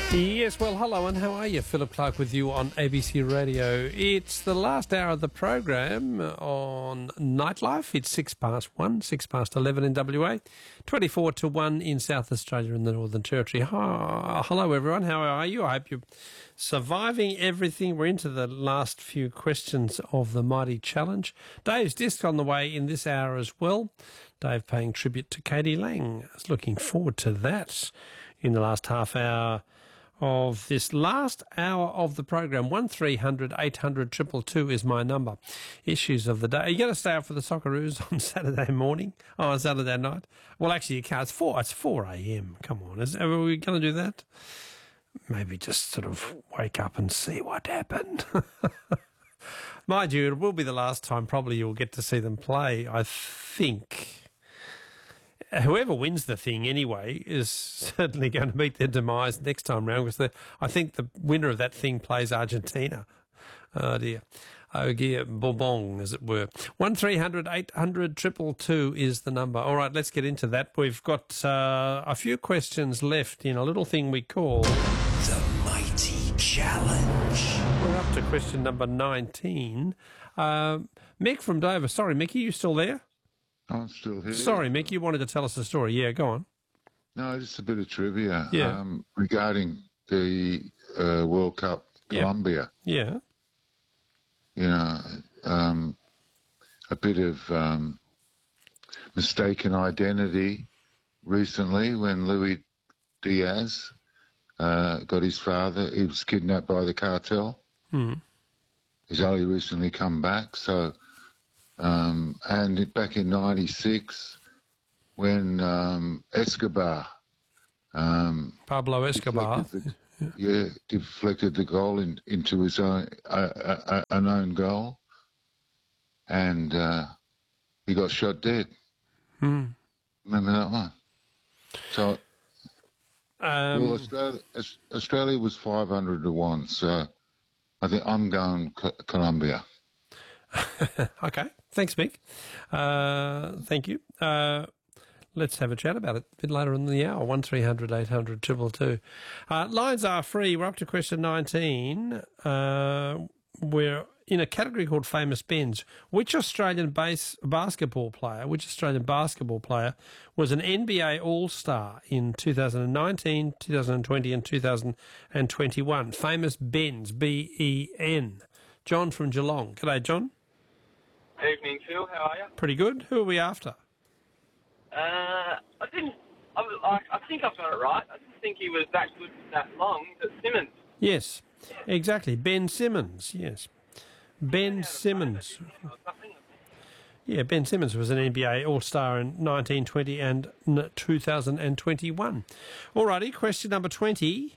Yes, well, hello and how are you? Philip Clark with you on ABC Radio. It's the last hour of the program on Nightlife. It's 1:06, 11 in WA, 24 to 1 in South Australia and the Northern Territory. Hello, everyone. How are you? I hope you're surviving everything. We're into the last few questions of the Mighty Challenge. Dave's disc on the way in this hour as well. Dave paying tribute to Katie Lang. I was looking forward to that in the last half hour of this last hour of the program. 1300 800 222 is my number. Issues of the day. Are you going to stay up for the Socceroos on Saturday morning? Oh, on Saturday night? Well, actually, you can't. It's 4 a.m. Come on. Are we going to do that? Maybe just sort of wake up and see what happened. Mind you, it will be the last time probably you'll get to see them play, I think. Whoever wins the thing anyway is certainly going to meet their demise next time round, because I think the winner of that thing plays Argentina. Oh dear. Oh dear, Bourbon, as it were. 1300 800 222 is the number. All right, let's get into that. We've got a few questions left in a little thing we call The Mighty Challenge. We're up to question number 19. Mick from Dover. Sorry, Mickey, you still there? I'm still here. Sorry, Mick, you wanted to tell us a story. Yeah, go on. No, just a bit of trivia. Yeah. Regarding the World Cup, Colombia. Yeah. You know, a bit of mistaken identity recently when Luis Diaz got his father. He was kidnapped by the cartel. He's only recently come back, so... and back in '96, when Escobar, Pablo Escobar, deflected the goal into his own an own goal, and he got shot dead. Remember that one? So, Australia was 500 to 1. So, I think I'm going Colombia. Okay, thanks, Mick. Thank you. Let's have a chat about it a bit later in the hour. 1300 800 222. Lines are free. We're up to question 19. We're in a category called Famous Bends. Which Australian basketball player was an NBA All-Star in 2019, 2020 and 2021? Famous Bends, B-E-N. John from Geelong. G'day, John. Evening, Phil. How are you? Pretty good. Who are we after? I think I've got it right. I didn't think he was that good for that long. But Simmons. Yes, exactly. Ben Simmons, yes. Ben Simmons. Yeah, Ben Simmons was an NBA All-Star in 1920 and 2021. All righty, question number 20.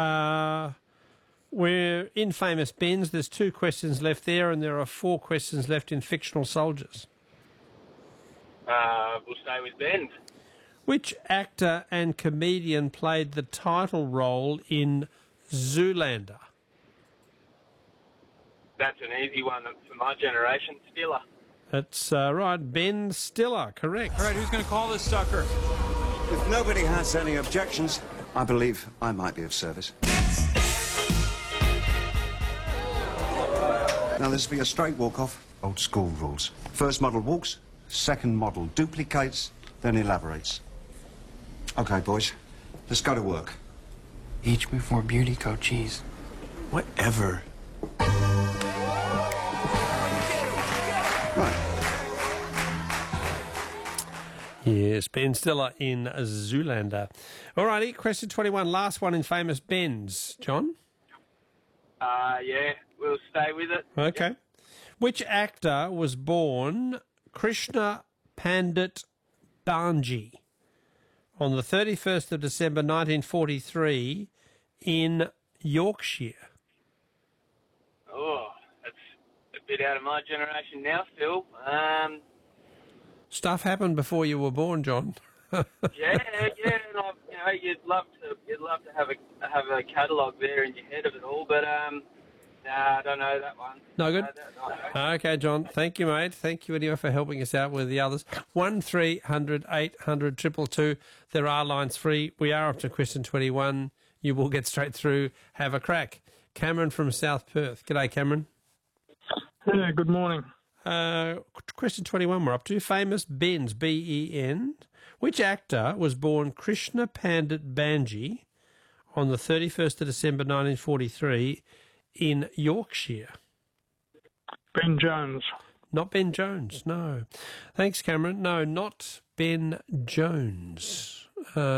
We're in Famous Bends. There's 2 questions left there, and there are 4 questions left in Fictional Soldiers. We'll stay with Bends. Which actor and comedian played the title role in Zoolander? That's an easy one for my generation. Stiller. That's right. Ben Stiller, correct. All right, who's going to call this sucker? If nobody has any objections, I believe I might be of service. Now, this will be a straight walk-off, old school rules. First model walks, second model duplicates, then elaborates. OK, boys, let's go to work. Each before beauty coat cheese. Whatever. Right. Yes, Ben Stiller in Zoolander. All righty, question 21, last one in Famous Bends. John? Yeah, we'll stay with it. Okay. Yep. Which actor was born Krishna Pandit Banji on the 31st of December 1943 in Yorkshire? Oh, that's a bit out of my generation now, Phil. Stuff happened before you were born, John. Yeah, and you'd love to have a catalogue there in your head of it all, but Nah, I don't know that one. No good? No. Okay, John. Thank you, mate. Thank you anyway for helping us out with the others. 1300 800 222. There are lines free. We are up to question 21. You will get straight through. Have a crack. Cameron from South Perth. G'day, Cameron. Yeah, good morning. Question 21 we're up to. Famous Benz, B-E-N. Which actor was born Krishna Pandit Banji on the 31st of December 1943 in Yorkshire? Ben Jones. Not Ben Jones, no. Thanks, Cameron. No, not Ben Jones.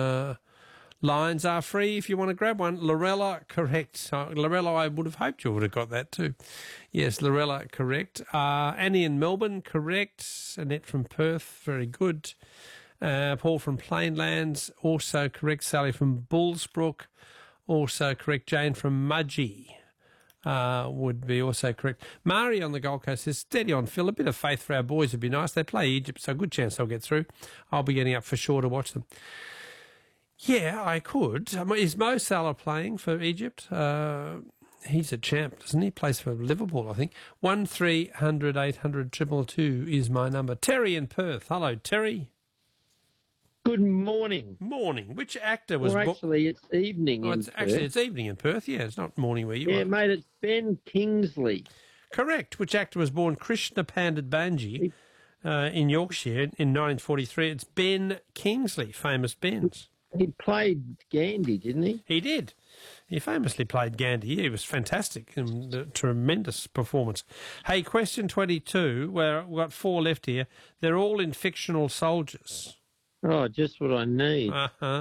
Lines are free if you want to grab one. Lorella, correct. Lorella, I would have hoped you would have got that too. Yes, Lorella, correct. Annie in Melbourne, correct. Annette from Perth, very good. Paul from Plainlands, also correct. Sally from Bullsbrook, also correct. Jane from Mudgee would be also correct. Mari on the Gold Coast says, steady on, Phil. A bit of faith for our boys would be nice. They play Egypt, so a good chance they'll get through. I'll be getting up for sure to watch them. Yeah, I could. Is Mo Salah playing for Egypt? He's a champ, doesn't he? Plays for Liverpool, I think. 1300 800 222 is my number. Terry in Perth. Hello, Terry. Good morning. Morning. Which actor was... Well, actually, it's evening in Perth. Actually, it's evening in Perth. Yeah, it's not morning where you are. Yeah, mate, it's Ben Kingsley. Correct. Which actor was born Krishna Pandit Banji in Yorkshire in 1943? It's Ben Kingsley, famous Ben's. He played Gandhi, didn't he? He did. He famously played Gandhi. He was fantastic and a tremendous performance. Hey, question 22, where we've got 4 left here. They're all in fictional soldiers. Oh, just what I need.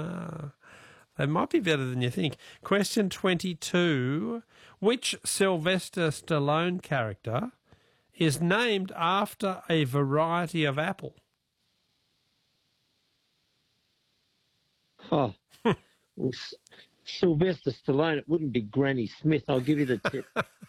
They might be better than you think. Question 22, which Sylvester Stallone character is named after a variety of apple? Oh, well, Sylvester Stallone, it wouldn't be Granny Smith. I'll give you the tip.